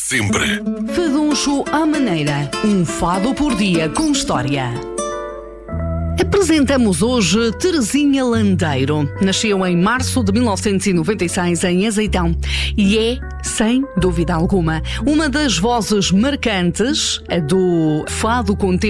sempre. Faduncho à maneira. Um fado por dia com história. Apresentamos hoje Terezinha Landeiro. Nasceu em março de 1996 em Azeitão e é, sem dúvida alguma, uma das vozes marcantes do fado contemporâneo